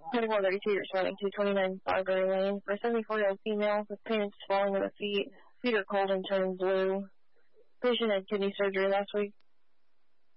2432 responding to 29 Barbary Lane for a 74-year-old female with pain swelling in the feet. Feet are cold and turning blue. Patient had kidney surgery last week.